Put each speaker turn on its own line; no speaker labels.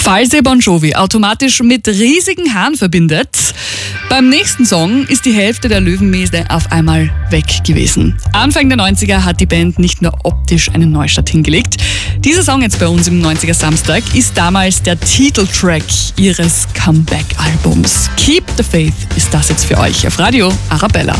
Falls ihr Bon Jovi automatisch mit riesigen Haaren verbindet, beim nächsten Song ist die Hälfte der Löwenmähne auf einmal weg gewesen. Anfang der 90er hat die Band nicht nur optisch einen Neustart hingelegt. Dieser Song jetzt bei uns im 90er Samstag ist damals der Titeltrack ihres Comeback-Albums. Keep the Faith ist das jetzt für euch auf Radio Arabella.